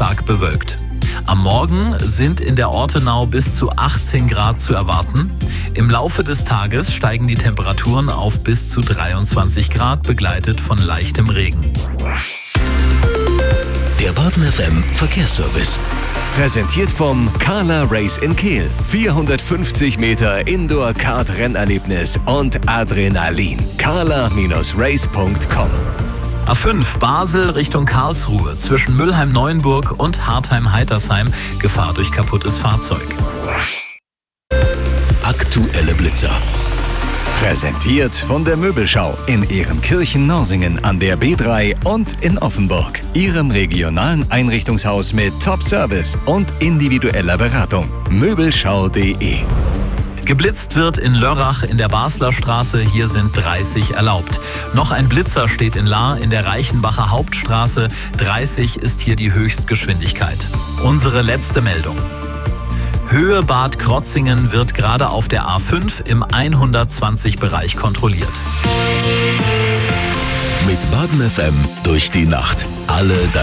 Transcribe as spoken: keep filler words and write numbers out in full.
stark bewölkt. Am Morgen sind in der Ortenau bis zu achtzehn Grad zu erwarten. Im Laufe des Tages steigen die Temperaturen auf bis zu dreiundzwanzig Grad, begleitet von leichtem Regen. Der Baden F M Verkehrsservice. Präsentiert vom Carla Race in Kehl. vierhundertfünfzig Meter Indoor-Kart-Rennerlebnis und Adrenalin. carla Race punkt com. A fünf Basel Richtung Karlsruhe zwischen Mülheim-Neuenburg und Hartheim-Heitersheim. Gefahr durch kaputtes Fahrzeug. Aktuelle Blitzer. Präsentiert von der Möbelschau in Ehrenkirchen-Norsingen an der B drei und in Offenburg. Ihrem regionalen Einrichtungshaus mit Top-Service und individueller Beratung. Möbelschau punkt de. Geblitzt wird in Lörrach in der Basler Straße, hier sind dreißig erlaubt. Noch ein Blitzer steht in Lahr in der Reichenbacher Hauptstraße, dreißig ist hier die Höchstgeschwindigkeit. Unsere letzte Meldung. Höhe Bad Krotzingen wird gerade auf der A fünf im hundertzwanzig Bereich kontrolliert. Mit Baden F M durch die Nacht. Alle deine